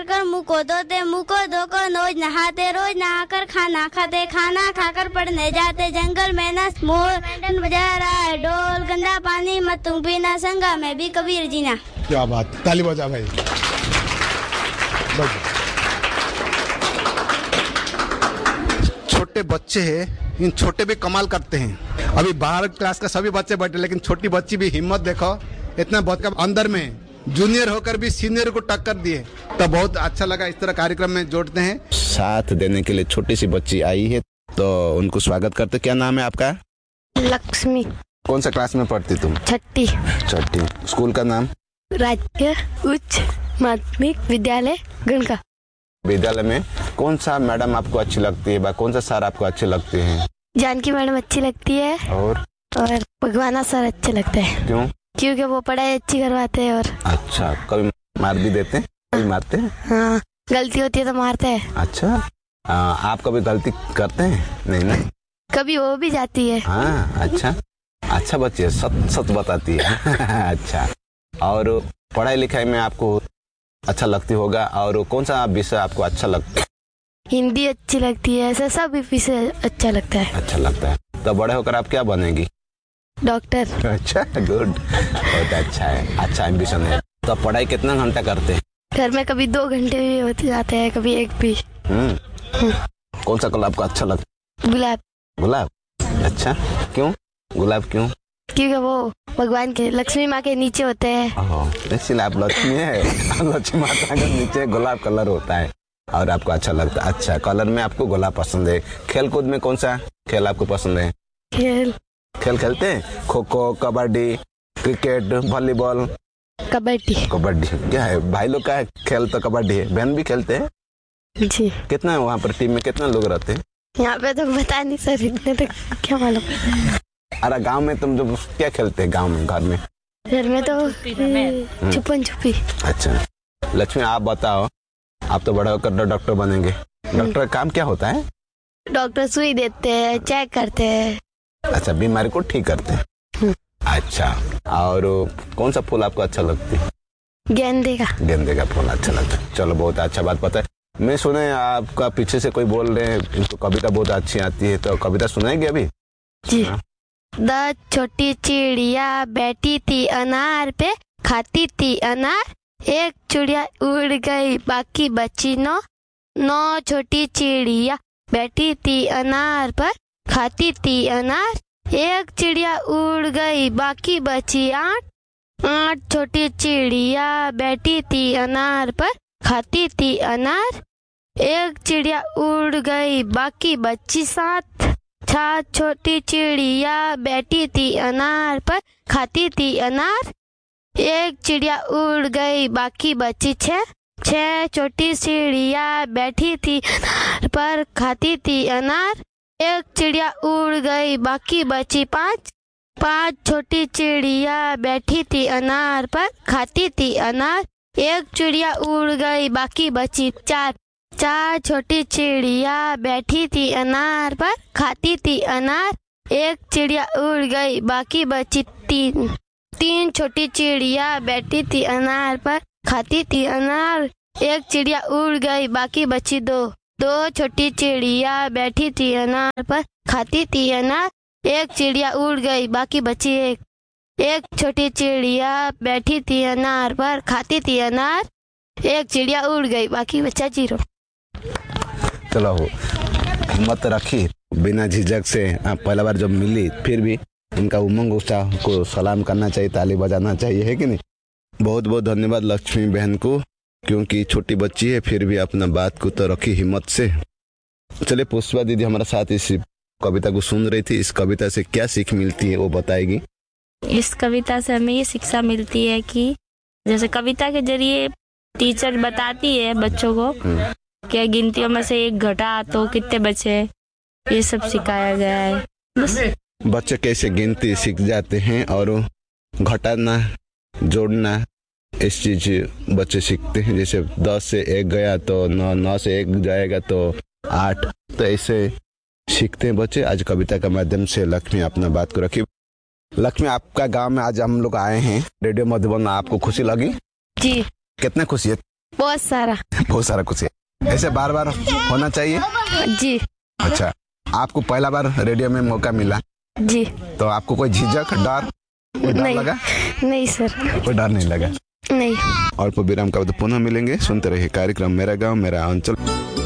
कर मुँह को धोते, मुँह को धोकर रोज नहाते, रोज नहाकर खाना खाते, खाना खाकर पढ़ने जाते, जंगल में न मोर बजा रहा है ढोल, गंदा पानी मत तुम पीना, संगा में भी कबीर जीना। क्या बात, ताली बजा भाई। छोटे बच्चे हैं, इन छोटे भी कमाल करते हैं। अभी 12 क्लास का सभी बच्चे बैठे, लेकिन छोटी बच्ची भी हिम्मत देखो, इतना बहुत का अंदर में जूनियर होकर भी सीनियर को टक्कर दिए, तो बहुत अच्छा लगा। इस तरह कार्यक्रम में जोड़ते हैं। साथ देने के लिए छोटी सी बच्ची आई है, तो उनको स्वागत करते। क्या नाम है आपका? लक्ष्मी। कौन सा क्लास में पढ़ती तुम? छठी। स्कूल का नाम? राजकीय उच्च माध्यमिक विद्यालय गणका। विद्यालय में कौन सा मैडम आपको अच्छी लगती है, कौन सा सर आपको अच्छे लगते हैं? जानकी मैडम अच्छी लगती है और भगवाना सर अच्छे लगते हैं। क्यों? क्योंकि वो पढ़ाई अच्छी करवाते हैं। और अच्छा, कभी मार भी देते हैं? कभी मारते हैं? हाँ, गलती होती है तो मारते हैं। अच्छा, आप कभी गलती करते हैं? नहीं ना, कभी हो भी जाती है। हाँ, अच्छा बच्ची है, सच बताती है। अच्छा, और पढ़ाई लिखाई में आपको अच्छा लगती होगा, और कौन सा विषय आपको अच्छा लगता है? हिंदी अच्छी लगती है, ऐसा सब विषय अच्छा लगता है। तो बड़े होकर आप क्या बनेगी? डॉक्टर। अच्छा, गुड, बहुत अच्छा है, अच्छा एम्बिशन है। तो पढ़ाई कितना घंटा करते हैं? घर में कभी 2 घंटे भी होते जाते हैं, कभी 1 भी। कौन सा कलर आपको अच्छा लगता है? गुलाब। अच्छा, क्यों गुलाब? क्यों? क्योंकि वो भगवान के, लक्ष्मी माँ के नीचे होते हैं। इसलिए आप लक्ष्मी है। लक्ष्मी माता के नीचे गुलाब कलर होता है और आपको अच्छा लगता है। अच्छा, कलर में आपको गुलाब पसंद है। खेल कूद में कौन सा खेल आपको पसंद है? खेल खेलते हैं? Kho kho, kabaddi, cricket, volleyball? कबड्डी। क्या है, भाई लोग का है खेल तो कबड्डी है। बहन भी खेलते हैं जी। कितना है वहाँ पर टीम में, कितना लोग रहते हैं? यहाँ पे तो बता नहीं सर, इतने तक क्या मालूम। अरे गांव में तुम जो क्या खेलते हैं? गांव में घर में तो छुपन छुपी। अच्छा, लक्ष्मी आप बताओ, आप तो बड़ा होकर डॉक्टर बनेंगे। डॉक्टर का काम क्या होता है? डॉक्टर सुई देते हैं, चेक करते हैं। अच्छा, बीमारी को ठीक करते हैं। अच्छा, और कौन सा फूल आपको अच्छा लगती है? गेंदे का फूल अच्छा लगता है। चलो, बहुत अच्छा बात पता है। मैं सुने आपका पीछे से कोई बोल रहे हैं, इनको कविता बहुत अच्छी आती है, तो कविता सुनाएंगे अभी? जी। 10 छोटी चिड़िया बैठी थी अनार पे, खाती थी अनार, एक चिड़िया उड़ गई बाकी बची 9 छोटी चिड़िया बैठी थी अनार पर, खाती थी अनार, एक चिड़िया उड़ गई बाकी बची 8 छोटी चिड़िया बैठी थी अनार पर, खाती थी अनार, एक चिड़िया उड़ गई बाकी बची 7 छोटी चिड़िया बैठी थी अनार पर, खाती थी अनार, एक चिड़िया उड़ गई बाकी बची 6 छोटी चिड़िया बैठी थी अनार पर, खाती थी अनार, एक चिड़िया उड़ गई बाकी बची 5 छोटी चिड़िया बैठी थी अनार पर, खाती थी अनार, एक चिड़िया उड़ गई बाकी बची 4 छोटी चिड़िया बैठी थी अनार पर, खाती थी अनार, एक चिड़िया उड़ गई बाकी बची 3 छोटी चिड़िया बैठी थी अनार पर, खाती थी अनार, एक चिड़िया उड़ गई बाकी बची 2 छोटी चिड़िया बैठी थी अनार पर, खाती थी अनार, एक चिड़िया उड़ गई बाकी बची 1 छोटी चिड़िया बैठी थी अनार पर, खाती थी अनार, एक चिड़िया उड़ गई बाकी बचा 0। चलो, हिम्मत रखी, बिना झिझक से पहला बार जब मिली, फिर भी उनका उमंग उत्साह को सलाम करना चाहिए, ताली बजाना चाहिए, है कि नहीं? बहुत बहुत धन्यवाद लक्ष्मी बहन को, क्योंकि छोटी बच्ची है फिर भी अपना बात को तो रखी हिम्मत से। चलिए, पुष्पा दीदी हमारे साथ इस कविता को सुन रही थी। इस कविता से क्या सीख मिलती है वो बताएगी। इस कविता से हमें ये शिक्षा मिलती है कि जैसे कविता के जरिए टीचर बताती है बच्चों को क्या गिनतियों में से 1 घटा तो कितने बचे, ये सब सिखाया गया है। बस बच्चे कैसे गिनती सीख जाते हैं और घटाना, जोड़ना, इस चीज बच्चे सीखते हैं। जैसे 10 से 1 गया तो 9 से 1 जाएगा तो 8, तो ऐसे सीखते हैं बच्चे। आज कविता के माध्यम से लक्ष्मी अपना बात को रखी। लक्ष्मी, आपका गांव में आज हम लोग आए हैं, रेडियो मधुबन, आपको खुशी लगी? जी। कितना खुशी है? बहुत सारा। बहुत सारा कुछ है, ऐसे बार बार होना चाहिए जी। अच्छा, आपको पहला बार रेडियो में मौका मिला जी। तो आपको कोई झिझक, डर, कोई डर नहीं लगा? नहीं सर, कोई डर नहीं लगा। नहीं। अल्प विराम का बाद पुनः मिलेंगे। सुनते रहिए कार्यक्रम मेरा गांव मेरा अंचल।